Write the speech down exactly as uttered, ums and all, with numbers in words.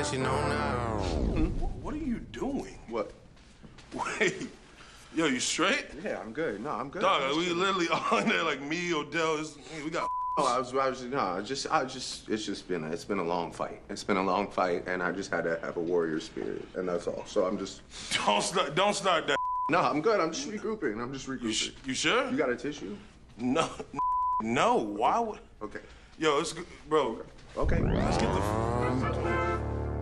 what you know now. Hmm? What are you doing? What? Wait. Yo, you straight? Yeah, I'm good. No, I'm good. Dog, I'm we chilling. literally on there like me, Odell. Is, we got. No, I was, I was, no, I just, I just, it's just been, a, it's been a long fight. It's been a long fight, and I just had to have a warrior spirit, and that's all. So I'm just. Don't start. Don't start that. No, I'm good. I'm just regrouping. I'm just regrouping. You, sh you sure? You got a tissue? No. No. Why would? Okay. Yo, let's go, bro. Okay. Let's get the.